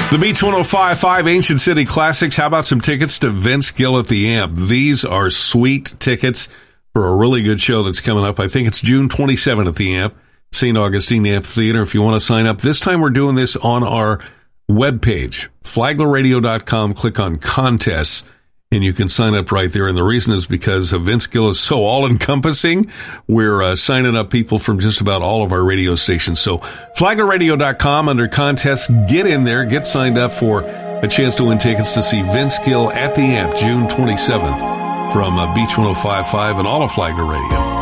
The Beach 105.5 Ancient City Classics. How about some tickets to Vince Gill at the Amp? These are sweet tickets for a really good show that's coming up. I think it's June 27th at the Amp, St. Augustine Amphitheater. If you want to sign up, this time we're doing this on our webpage, flaglerradio.com. Click on contests, and you can sign up right there. And the reason is because Vince Gill is so all-encompassing. We're signing up people from just about all of our radio stations. So flaglerradio.com under contests. Get in there. Get signed up for a chance to win tickets to see Vince Gill at the Amp, June 27th from Beach 105.5 and all of Flagler Radio.